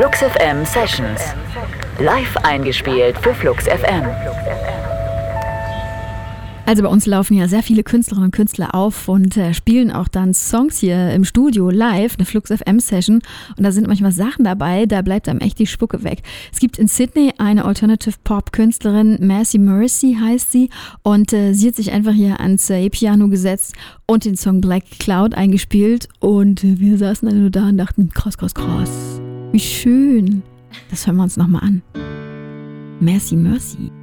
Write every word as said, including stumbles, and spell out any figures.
Flux F M Sessions. Live eingespielt für Flux F M. Also bei uns laufen ja sehr viele Künstlerinnen und Künstler auf und äh, spielen auch dann Songs hier im Studio live, eine Flux F M Session. Und da sind manchmal Sachen dabei, da bleibt einem echt die Spucke weg. Es gibt in Sydney eine Alternative Pop Künstlerin, Mercy Mercy heißt sie. Und äh, sie hat sich einfach hier ans äh, E-Piano gesetzt und den Song Black Cloud eingespielt. Und äh, wir saßen alle nur da und dachten, krass, krass, krass. Wie schön. Das hören wir uns nochmal an. Mercy Mercy.